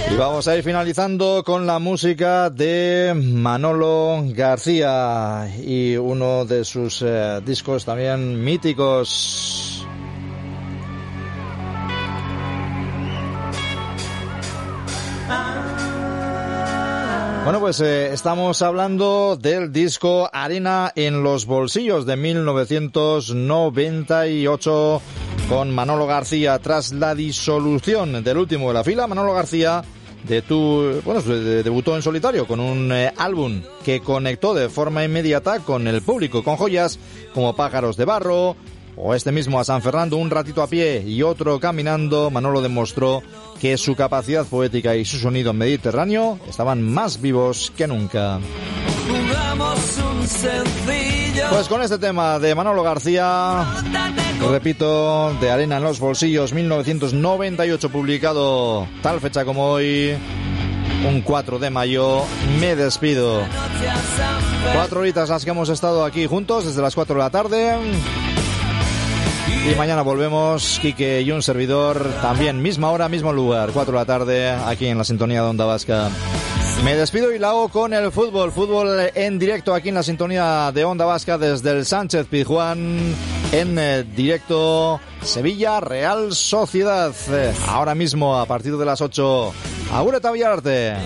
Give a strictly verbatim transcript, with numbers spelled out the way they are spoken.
Y vamos a ir finalizando con la música de Manolo García y uno de sus eh, discos también míticos. Bueno, pues eh, estamos hablando del disco Arena en los bolsillos de mil novecientos noventa y ocho con Manolo García. Tras la disolución del último de la fila, Manolo García de tu, bueno, debutó en solitario con un eh, álbum que conectó de forma inmediata con el público, con joyas como Pájaros de Barro o este mismo A San Fernando, un ratito a pie y otro caminando. Manolo demostró que su capacidad poética y su sonido mediterráneo estaban más vivos que nunca. Pues con este tema de Manolo García, repito, de Arena en los bolsillos, mil novecientos noventa y ocho, publicado tal fecha como hoy, un cuatro de mayo, me despido. Cuatro horitas las que hemos estado aquí juntos desde las cuatro de la tarde. Y mañana volvemos, Quique y un servidor, también misma hora, mismo lugar, cuatro de la tarde, aquí en la sintonía de Onda Vasca. Me despido y la hago con el fútbol, fútbol en directo aquí en la sintonía de Onda Vasca desde el Sánchez Pizjuán, en directo Sevilla Real Sociedad. Ahora mismo a partir de las ocho, Agureta Villararte.